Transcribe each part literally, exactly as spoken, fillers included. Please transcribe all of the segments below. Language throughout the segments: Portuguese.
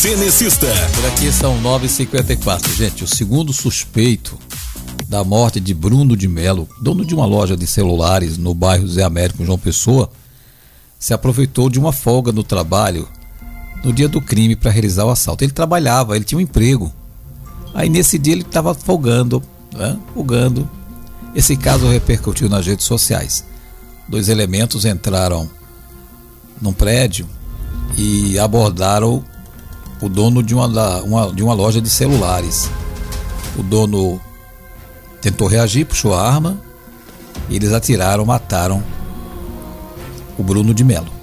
Cenecista. Por aqui são nove e cinquenta e quatro. Gente, o segundo suspeito da morte de Bruno de Melo, dono de uma loja de celulares no bairro Zé Américo, João Pessoa, se aproveitou de uma folga no trabalho no dia do crime para realizar o assalto. Ele trabalhava, ele tinha um emprego. Aí nesse dia ele estava folgando, né? folgando. Esse caso repercutiu nas redes sociais. Dois elementos entraram num prédio e abordaram o dono de uma, uma, de uma loja de celulares. O dono tentou reagir, puxou a arma e eles atiraram, mataram o Bruno de Melo.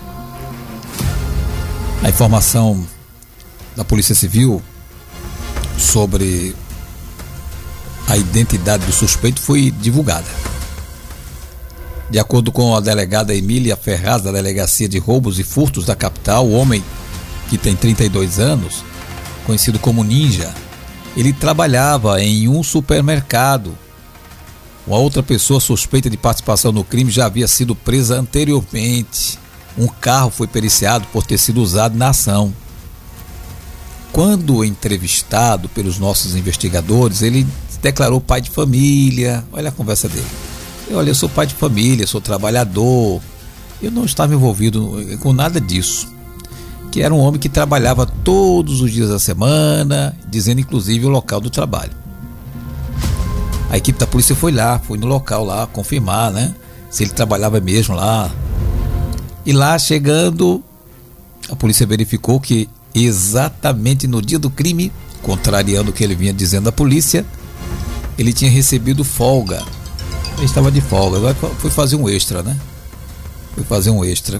A informação da Polícia Civil sobre a identidade do suspeito foi divulgada. De acordo com a delegada Emília Ferraz, da Delegacia de Roubos e Furtos da capital, o homem, que tem trinta e dois anos, conhecido como Ninja, ele trabalhava em um supermercado. Uma outra pessoa suspeita de participação no crime já havia sido presa anteriormente. Um carro foi periciado por ter sido usado na ação. Quando entrevistado pelos nossos investigadores, ele se declarou pai de família. Olha a conversa dele. Olha, eu sou pai de família, sou trabalhador. Eu não estava envolvido com nada disso. Que era um homem que trabalhava todos os dias da semana, dizendo inclusive o local do trabalho. A equipe da polícia foi lá, foi no local lá, confirmar, né? Se ele trabalhava mesmo lá. E lá chegando, a polícia verificou que exatamente no dia do crime, contrariando o que ele vinha dizendo à polícia, ele tinha recebido folga. Ele estava de folga, agora foi fazer um extra, né? Foi fazer um extra.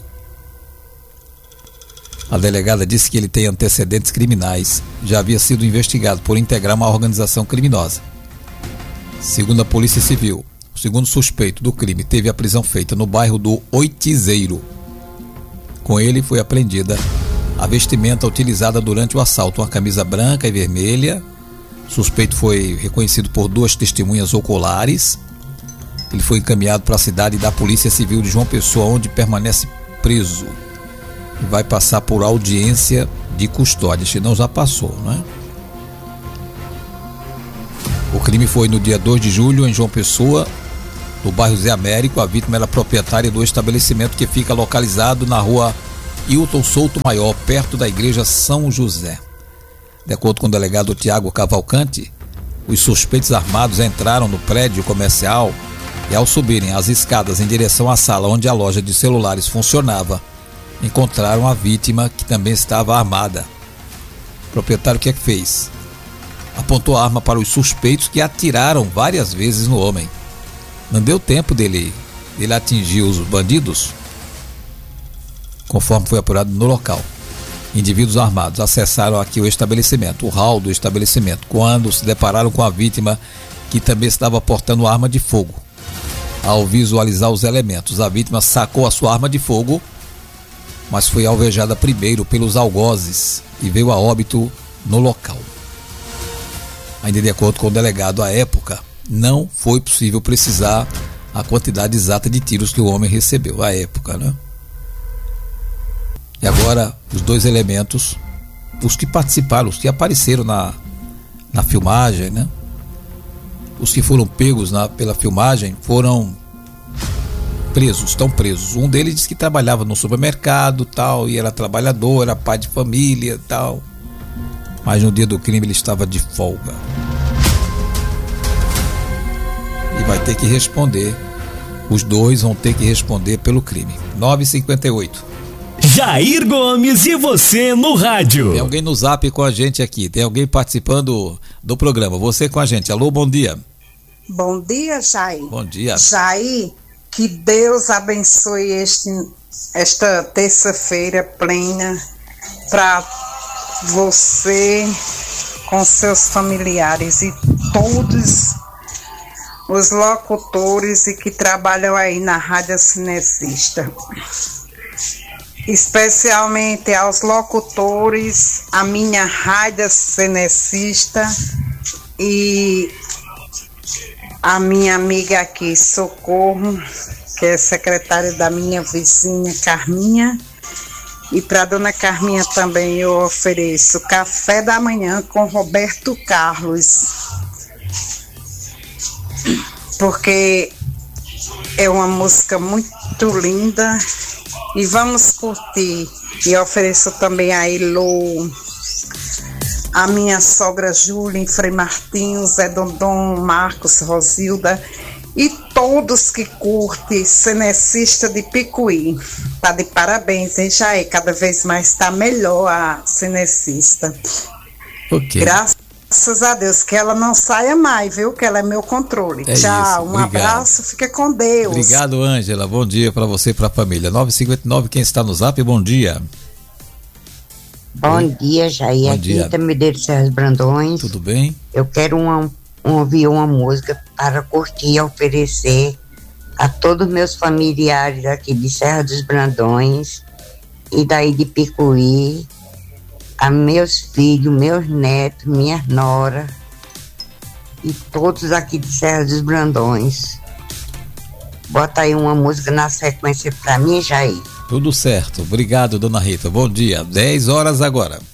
A delegada disse que ele tem antecedentes criminais, já havia sido investigado por integrar uma organização criminosa. Segundo a Polícia Civil, o segundo suspeito do crime teve a prisão feita no bairro do Oitizeiro. Com ele foi apreendida a vestimenta utilizada durante o assalto, uma camisa branca e vermelha. O suspeito foi reconhecido por duas testemunhas oculares. Ele foi encaminhado para a cidade da Polícia Civil de João Pessoa, onde permanece preso. E vai passar por audiência de custódia, se não já passou, né? O crime foi no dia dois de julho em João Pessoa, no bairro Zé Américo. A vítima era proprietária do estabelecimento que fica localizado na rua Hilton Souto Maior, perto da igreja São José. De acordo com o delegado Tiago Cavalcante, os suspeitos armados entraram no prédio comercial e, ao subirem as escadas em direção à sala onde a loja de celulares funcionava, encontraram a vítima, que também estava armada. O proprietário o que é que fez? Apontou a arma para os suspeitos, que atiraram várias vezes no homem. Não deu tempo dele, dele atingir os bandidos, conforme foi apurado no local. Indivíduos armados acessaram aqui o estabelecimento, o hall do estabelecimento, quando se depararam com a vítima, que também estava portando arma de fogo. Ao visualizar os elementos, a vítima sacou a sua arma de fogo, mas foi alvejada primeiro pelos algozes e veio a óbito no local. Ainda de acordo com o delegado, à época, não foi possível precisar a quantidade exata de tiros que o homem recebeu à época, né? E agora, os dois elementos, os que participaram, os que apareceram na, na filmagem, né? Os que foram pegos na, pela filmagem foram presos, estão presos. Um deles disse que trabalhava no supermercado, tal, e era trabalhador, era pai de família, tal. Mas no dia do crime ele estava de folga. E vai ter que responder. Os dois vão ter que responder pelo crime. nove e cinquenta e oito. Jair Gomes e você no rádio. Tem alguém no zap com a gente aqui. Tem alguém participando do programa. Você com a gente. Alô, bom dia. Bom dia, Jair. Bom dia. Jair, que Deus abençoe este, esta terça-feira plena para você, com seus familiares e todos os locutores e que trabalham aí na Rádio Cenecista. Especialmente aos locutores, a minha Rádio Cenecista e a minha amiga aqui, Socorro, que é secretária da minha vizinha Carminha, E para dona Carminha também eu ofereço Café da Manhã com Roberto Carlos, porque é uma música muito linda e vamos curtir. E ofereço também a Elô, a minha sogra Júlia, em Frei Martins, Zé Dondon, Marcos, Rosilda e todos que curtem Cenecista de Picuí. Tá de parabéns, hein, Jair? Cada vez mais está melhor a Cenecista. Ok. Graças a Deus, que ela não saia mais, viu? Que ela é meu controle. É Tchau, isso, um abraço, fica com Deus. Obrigado, Ângela. Bom dia para você e para a família. nove cinco nove, quem está no zap, bom dia. Bom Oi? dia, Jair. Bom Aqui dia. Rita Medeiros Serras Brandões. Tudo bem? Eu quero uma, um, ouvir uma música para curtir e oferecer a todos os meus familiares aqui de Serra dos Brandões e daí de Picuí, a meus filhos, meus netos, minhas noras e todos aqui de Serra dos Brandões. Bota aí uma música na sequência para mim, Jair. Tudo certo. Obrigado, dona Rita. Bom dia. dez horas agora.